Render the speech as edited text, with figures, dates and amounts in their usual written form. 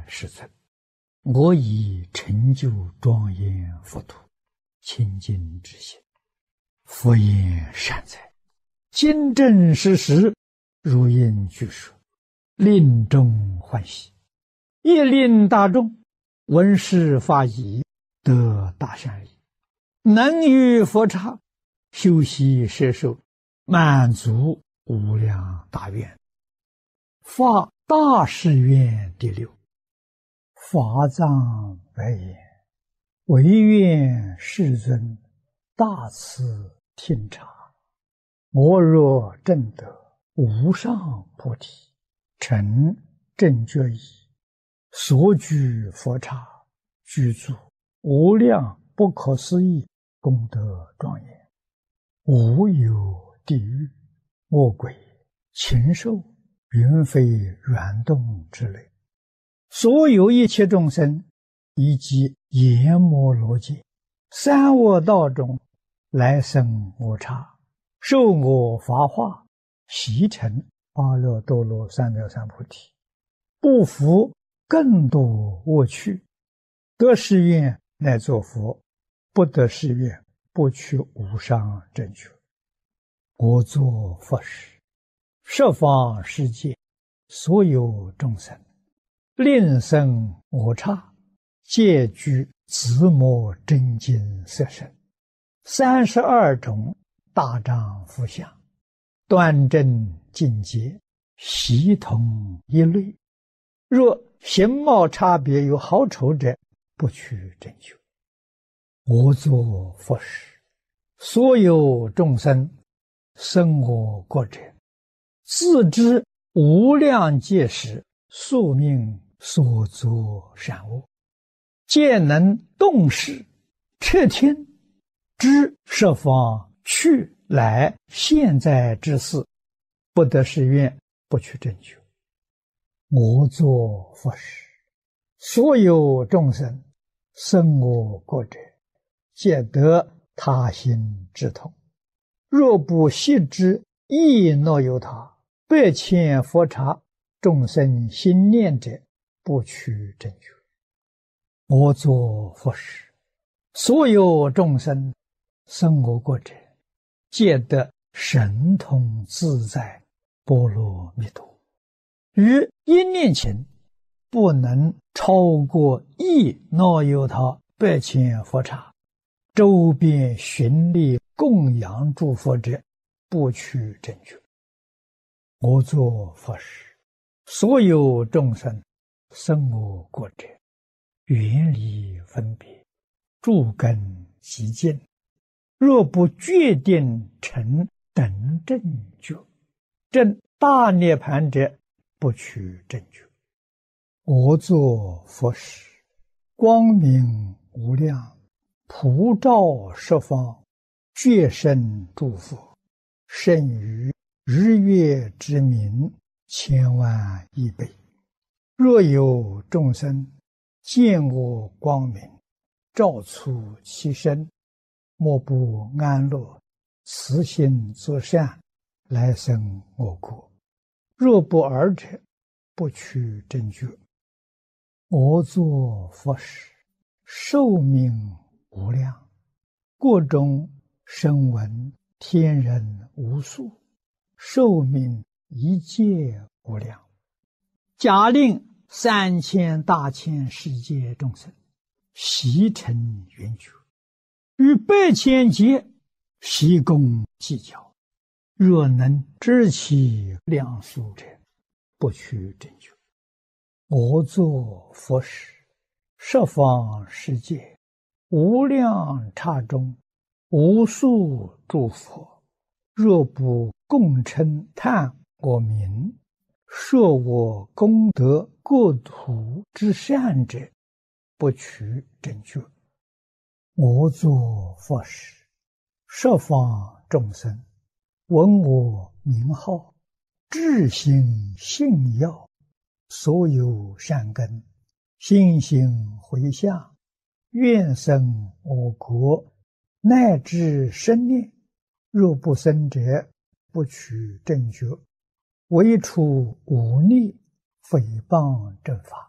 世尊，我已成就庄严佛土，清净之心。佛言善哉，今正实实，如应具说，令众欢喜，亦令大众闻是法已，得大善利，能于佛刹修习摄受，满足无量大愿。发大誓愿第六。法藏白言：唯愿世尊大慈听察，我若证得无上菩提，成正觉已，所居佛刹，具足无量不可思议功德庄严，无有地狱、恶鬼、禽兽、云飞软动之类，所有一切众生，以及阎摩罗界、三恶道中来生我刹，受我法化，习成阿耨多罗三藐三菩提，不服更多恶趣，得誓愿乃作佛，不得誓愿不取无上正觉。我作佛时，十方世界所有众生，令生我刹，皆具自摩真经色身，32种大丈夫相，端正净洁，悉同一类。若形貌差别有好丑者，不取正觉。我作佛时，所有众生生我国者，自知无量劫时宿命所作善恶，皆能动识彻听，知十方去来现在之事，不得誓愿不取正觉。我作佛时，所有众生生我国者，皆得他心之痛。若不悉知亦若有他，百千佛刹众生心念者，不取正觉。我作佛时，所有众生生我国者，皆得神通自在波罗蜜多。于一念前，不能超过亦若有他百千佛刹，周边寻力供养诸佛者，不取正觉。我作佛时，所有众生生我国者，远离分别，诸根极净，若不决定成等正觉，证大涅盘者，不取正觉。我作佛时，光明无量，普照十方，觉生诸佛，胜于日月之明千万亿倍。若有众生见我光明，照出其身，莫不安乐，慈心作善，来生我国。若不尔者，不取正觉。我作佛时，寿命无量，国中声闻天人无数，寿命一切无量。假令3000大千世界众生悉成圆觉，与百千劫悉共计较，若能知其量数者，不取正觉。我作佛时，十方世界无量刹中，无数诸佛，若不共称叹我名，说我功德国土之善者，不取正觉。我作佛时，十方众生闻我名号，至心信要，所有善根心行回向，愿生我国，乃至生念，若不生者，不取正觉。唯除忤逆诽谤正法，